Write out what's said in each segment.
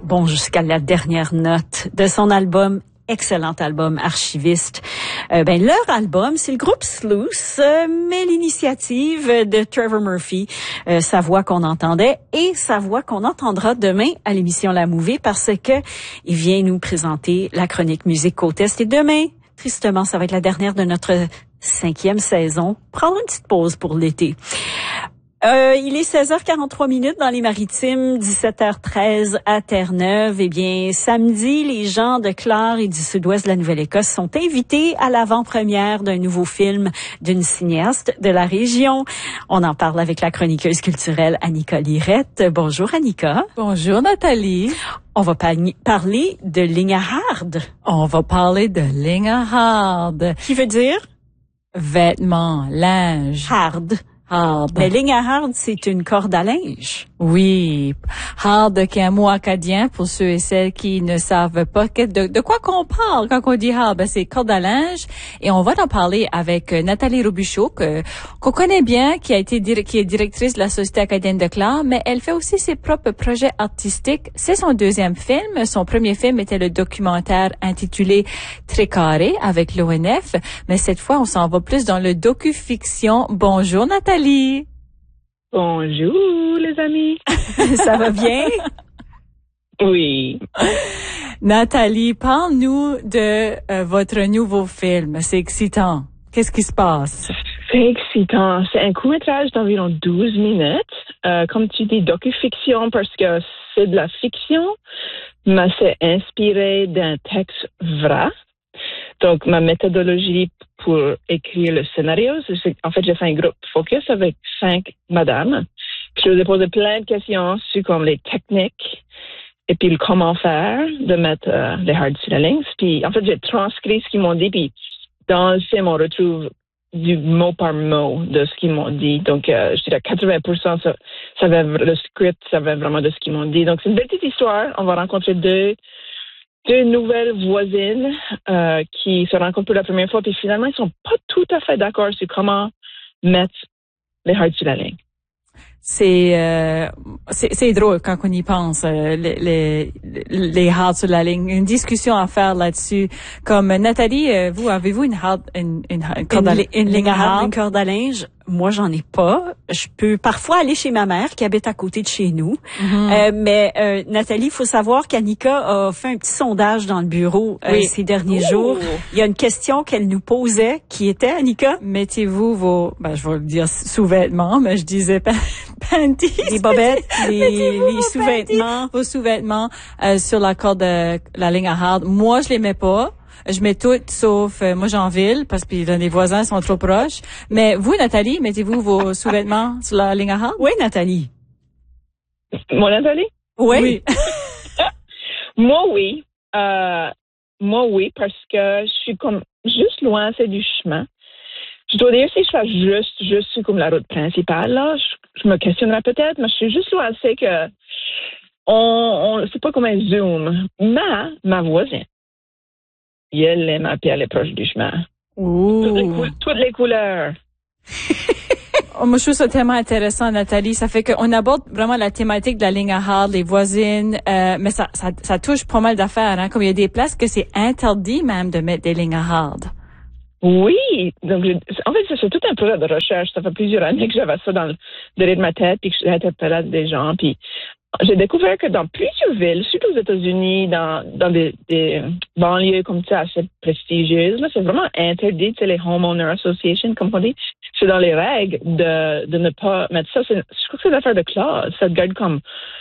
bon jusqu'à la dernière note de son album. Excellent album, Archiviste. Leur album, c'est le groupe Sluice, mais l'initiative de Trevor Murphy, sa voix qu'on entendait et sa voix qu'on entendra demain à l'émission La Mouvée parce que il vient nous présenter la chronique musique Côte Est. Et demain, tristement, ça va être la dernière de notre 5e saison. Prendre une petite pause pour l'été. Il est 16h43 dans les Maritimes, 17h13 à Terre-Neuve. Eh bien, samedi, les gens de Clare et du sud-ouest de la Nouvelle-Écosse sont invités à l'avant-première d'un nouveau film d'une cinéaste de la région. On en parle avec la chroniqueuse culturelle Annika Lirette. Bonjour Annika. Bonjour Nathalie. On va parler de Lingahard. On va parler de Lingahard. Qui veut dire? Vêtements, linge. Hard. Mais Lingahard, c'est une corde à linge. Oui. Hard, qui est un mot acadien pour ceux et celles qui ne savent pas de quoi qu'on parle quand on dit hard. C'est corde à linge. Et on va en parler avec Nathalie Robuchon, qu'on connaît bien, qui est directrice de la Société acadienne de Clare, mais elle fait aussi ses propres projets artistiques. C'est son deuxième film. Son premier film était le documentaire intitulé Trécarré avec l'ONF. Mais cette fois, on s'en va plus dans le docu-fiction. Bonjour Nathalie. Bonjour les amis. Ça va bien? Oui. Nathalie, parle-nous de votre nouveau film. C'est excitant. Qu'est-ce qui se passe? C'est excitant. C'est un court-métrage d'environ 12 minutes. Comme tu dis, docu-fiction parce que c'est de la fiction, mais c'est inspiré d'un texte vrai. Donc, ma méthodologie pour écrire le scénario, en fait, j'ai fait un groupe focus avec 5 madames. Puis je leur ai posé plein de questions sur comme les techniques et puis le comment faire de mettre les hard sur la ligne. Puis, en fait, j'ai transcrit ce qu'ils m'ont dit. Puis, dans le film, on retrouve du mot par mot de ce qu'ils m'ont dit. Donc, je dirais 80%, le script, ça va vraiment de ce qu'ils m'ont dit. Donc, c'est une belle petite histoire. On va rencontrer deux nouvelles voisines qui se rencontrent pour la première fois, puis finalement, ils sont pas tout à fait d'accord sur comment mettre les hearts sur la ligne. C'est drôle quand on y pense, les hearts sur la ligne. Une discussion à faire là-dessus. Comme Nathalie, vous, avez-vous une corde à linge? Moi, j'en ai pas. Je peux parfois aller chez ma mère qui habite à côté de chez nous. Mm-hmm. Mais Nathalie, il faut savoir qu'Annika a fait un petit sondage dans le bureau ces derniers jours. Il y a une question qu'elle nous posait qui était, Annika? Mettez-vous je vais le dire sous-vêtements, mais je disais panties. Les bobettes, les sous-vêtements. Vos sous-vêtements sur la corde de la ligne à hard. Moi, je les mets pas. Je mets toutes sauf moi Jeanville parce que les voisins sont trop proches. Mais vous, Nathalie, mettez-vous vos sous-vêtements sur la ligne à hard? Oui, Nathalie. Moi, Nathalie? Oui. Moi, oui. Moi, oui, parce que je suis comme juste loin, c'est du chemin. Je dois dire, si je fais juste sur comme la route principale, là, je me questionnerais peut-être, mais je suis juste loin, c'est que c'est pas comme un zoom. Mais ma voisine, elle aime à pied, elle est proche du chemin. Toutes les couleurs. Moi, je trouve ça tellement intéressant, Nathalie. Ça fait qu'on aborde vraiment la thématique de la ligne à hard, les voisines, mais ça touche pas mal d'affaires, hein. Comme il y a des places que c'est interdit même de mettre des lignes à hard. Oui, donc en fait, c'est tout un projet de recherche. Ça fait plusieurs années que j'avais ça derrière de ma tête, puis que j'interpellais des gens, puis j'ai découvert que dans plusieurs villes, surtout aux États-Unis, dans des banlieues comme ça assez prestigieuses, là, c'est vraiment interdit, tu sais, les homeowner associations, comme on dit, c'est dans les règles de ne pas mettre ça. Je crois que c'est l'affaire de classe. Ça te garde comme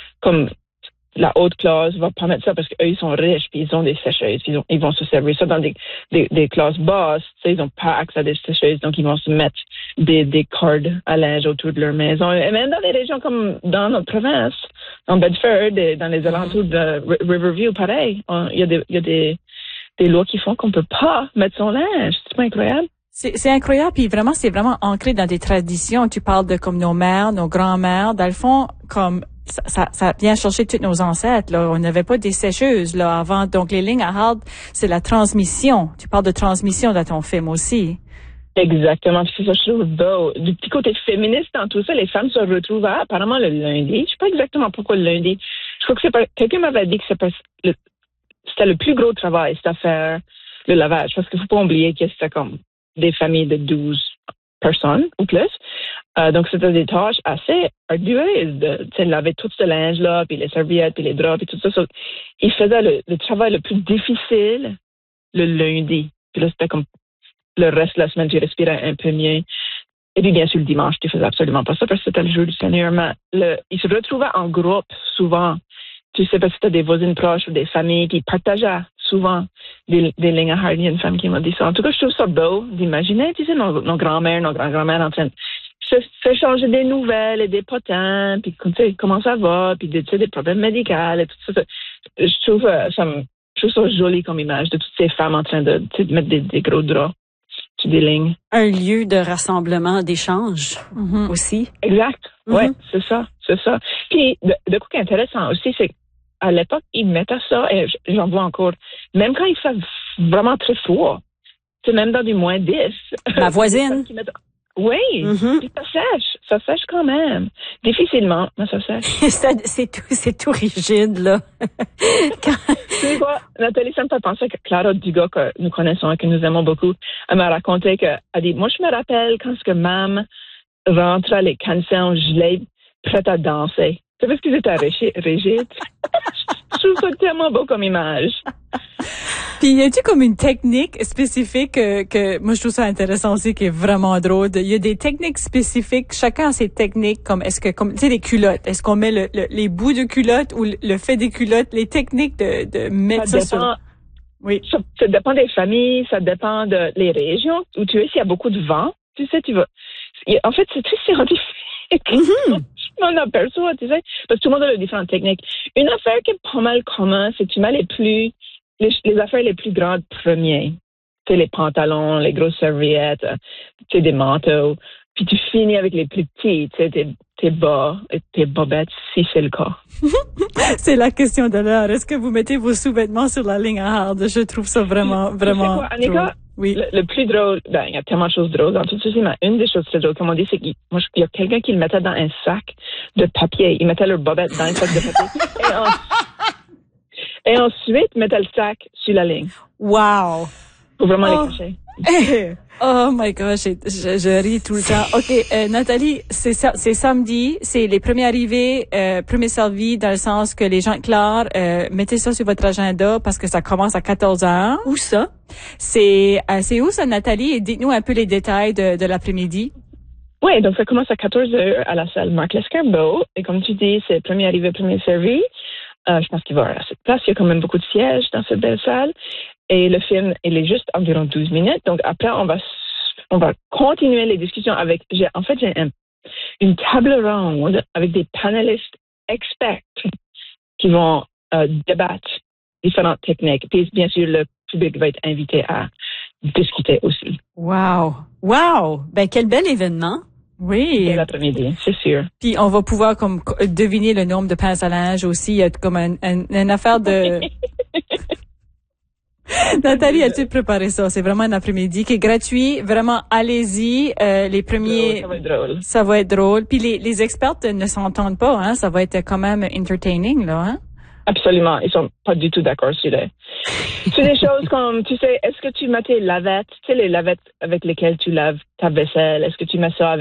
la haute classe va pas mettre ça parce qu'eux, ils sont riches, puis ils ont des sécheuses, ils vont se servir ça dans des classes basses, tu sais, ils ont pas accès à des sécheuses, donc ils vont se mettre des cordes à linge autour de leur maison. Et même dans des régions comme dans notre province, en Bedford, et dans les alentours de Riverview, pareil, il y a des lois qui font qu'on peut pas mettre son linge. C'est pas incroyable? C'est incroyable, puis vraiment, c'est vraiment ancré dans des traditions. Tu parles de comme nos mères, nos grands-mères, dans le fond, comme ça vient chercher tous nos ancêtres, là. On n'avait pas des sécheuses, là, avant. Donc, les lignes à hard, c'est la transmission. Tu parles de transmission dans ton film aussi. Exactement. C'est ça, je trouve beau. Du petit côté féministe dans tout ça, les femmes se retrouvent apparemment le lundi. Je sais pas exactement pourquoi le lundi. crois que quelqu'un m'avait dit que c'était le plus gros travail, c'était à faire le lavage. Parce qu'il faut pas oublier que c'était comme des familles de 12 personnes ou plus. Donc, c'était des tâches assez ardueuses de laver tout ce linge-là, puis les serviettes, puis les draps, puis tout ça. Il faisait le travail le plus difficile le lundi. Puis là, c'était comme le reste de la semaine, tu respirais un peu mieux. Et puis, bien sûr, le dimanche, tu faisais absolument pas ça parce que c'était le jour du Seigneur. Mais ils se retrouvaient en groupe, souvent. Tu sais, parce que c'était des voisines proches ou des familles qui partageaient souvent des lignes à Hardy. Il y a une femme qui m'a dit ça. En tout cas, je trouve ça beau d'imaginer, tu sais, nos grands-mères, nos grands-grands-mères en train de s'échanger des nouvelles et des potins, puis tu sais, comment ça va, puis tu sais, des problèmes médicaux et tout ça. Je trouve ça joli comme image de toutes ces femmes en train de mettre des gros draps sur des lignes. Un lieu de rassemblement, d'échange aussi. Exact. Ouais, c'est ça. Puis, de quoi qui est intéressant aussi, c'est qu'à l'époque, ils mettaient ça, et j'en vois encore, même quand il fait vraiment très froid, tu sais, même dans du -10. Ma voisine. Oui, puis ça sèche quand même. Difficilement, mais ça sèche. c'est tout rigide, là. Tu sais quoi, Nathalie, ça me fait penser que Clara Dugas, que nous connaissons et que nous aimons beaucoup, elle m'a raconté elle dit, moi, je me rappelle quand Mam rentrait les cançons gelées, prête à danser. C'est parce qu'ils étaient rigides. Je trouve ça tellement beau comme image. Puis, y a-t-il comme une technique spécifique que moi, je trouve ça intéressant aussi, qui est vraiment drôle. Il y a des techniques spécifiques. Chacun a ses techniques, comme tu sais, les culottes. Est-ce qu'on met les bouts de culottes ou le fait des culottes? Les techniques de mettre ça sur... Oui. Ça dépend des familles, ça dépend des régions où tu es. S'il y a beaucoup de vent, tu sais, en fait, c'est très scientifique. On aperçoit, tu sais, parce que tout le monde a différentes techniques. Une affaire qui est pas mal commune, c'est que tu mets les affaires les plus grandes premiers. Tu sais, les pantalons, les grosses serviettes, tu sais, des manteaux. Puis tu finis avec les plus petits, tu sais, tes bas et tes bobettes, si c'est le cas. C'est la question de l'heure. Est-ce que vous mettez vos sous-vêtements sur la ligne à hard? Je trouve ça vraiment quoi, Annika, drôle. Oui. Le plus drôle, il y a tellement de choses drôles dans tout ceci, mais une des choses très drôles, comme on dit, c'est qu'il y a quelqu'un qui le mettait dans un sac de papier. Il mettait leur bobette dans un sac de papier. Et ensuite, mettait le sac sur la ligne. Wow! Faut vraiment les cacher. Oh my gosh, je ris tout le temps. OK, Nathalie, c'est samedi, c'est les premiers arrivés, premiers servis, dans le sens que les gens clairs, mettez ça sur votre agenda parce que ça commence à 14h. Où ça? C'est où ça, Nathalie? Et dites-nous un peu les détails de l'après-midi. Oui, donc ça commence à 14h à la salle Marc Lescarbot. Et comme tu dis, c'est premier arrivé, premier servi. Je pense qu'il va y avoir assez de place. Il y a quand même beaucoup de sièges dans cette belle salle. Et le film, il est juste environ 12 minutes. Donc après, on va continuer les discussions avec... J'ai une table ronde avec des panélistes experts qui vont débattre différentes techniques. Puis bien sûr, le public va être invité à discuter aussi. Wow! Ben, quel bel événement! Oui. Dès l'après-midi, c'est sûr. Puis on va pouvoir comme deviner le nombre de pinces à linge aussi. Il y a comme une affaire de... Nathalie, as-tu préparé ça? C'est vraiment un après-midi qui est gratuit. Vraiment, allez-y. Les premiers... Ça va être drôle. Ça va être drôle. Puis les expertes ne s'entendent pas, hein? Ça va être quand même entertaining, là, hein? Absolument. Ils sont pas du tout d'accord sur des choses comme, tu sais, est-ce que tu mets tes lavettes, tu sais, les lavettes avec lesquelles tu laves ta vaisselle, est-ce que tu mets ça avec